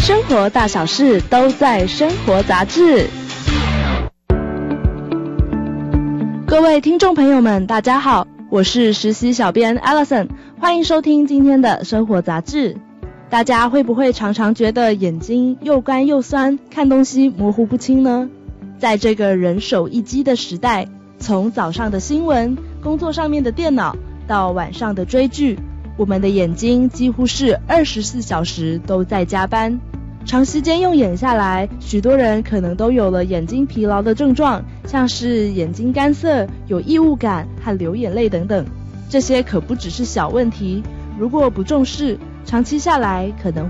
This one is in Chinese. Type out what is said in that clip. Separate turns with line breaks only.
生活大小事都在生活杂志。各位听众朋友们，大家好，我是实习小编 Allison， 欢迎收听今天的生活杂志。大家会不会常常觉得眼睛又干又酸，看东西模糊不清呢？在这个人手一机的时代，从早上的新闻、工作上面的电脑，到晚上的追剧，我们的眼睛几乎是24小时都在加班。长时间用眼下来，许多人可能都有了眼睛疲劳的症状，像是眼睛干涩、有异物感和流眼泪等等。这些可不只是小问题，如果不重视，长期下来可能